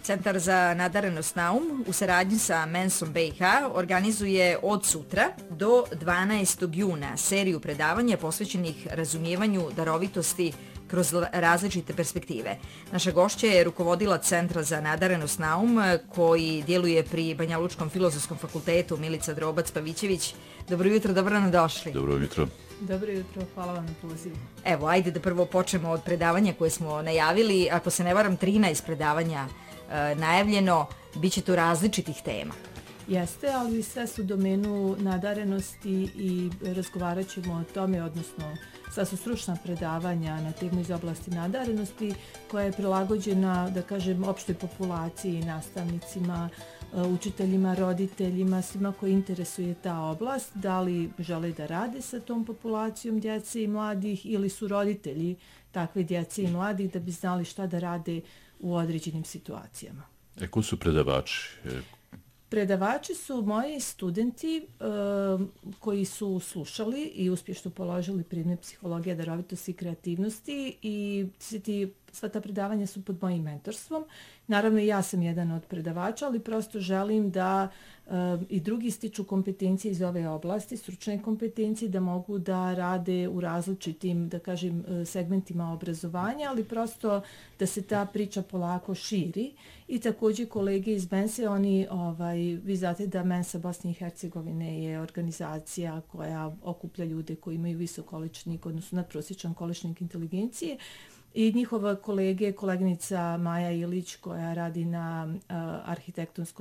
Centar za nadarenost Naum u saradnji sa Mensom BiH organizuje od sutra do 12. juna seriju predavanja posvećenih razumijevanju darovitosti kroz različite perspektive. Naša gošća je rukovodila Centra za nadarenost Naum koji djeluje pri Banja Lučkom filozofskom fakultetu, Milica Drobac-Pavićević. Dobro jutro, dobro nam došli. Dobro jutro. Dobro jutro, hvala vam na pozivu. Evo, ajde da prvo počnemo od predavanja koje smo najavili. Ako se ne varam, 13 predavanja najavljeno, bit će tu različitih tema. Jeste, ali sve su u domenu nadarenosti i razgovarat ćemo o tome, odnosno sve su stručna predavanja na temu iz oblasti nadarenosti koja je prilagođena, da kažem, opštoj populaciji, nastavnicima, učiteljima, roditeljima, svima koji interesuje ta oblast, da li žele da rade sa tom populacijom djece i mladih ili su roditelji takve djece i mladih da bi znali šta da rade u određenim situacijama. Ko su predavači? Predavači su moji studenti koji su slušali i uspješno položili predmet psihologija, darovitosti i kreativnosti i sva ta predavanja su pod mojim mentorstvom. Naravno i ja sam jedan od predavača, ali prosto želim da i drugi stiču kompetencije iz ove oblasti, stručne kompetencije, da mogu da rade u različitim, da kažem, segmentima obrazovanja, ali prosto da se ta priča polako širi. I također kolege iz Mense, vi znate da Mensa Bosne i Hercegovine je organizacija koja okuplja ljude koji imaju visok količnik, odnosno nadprosječan količnik inteligencije. I njihova koleginica Maja Ilić koja radi na arhitektonskom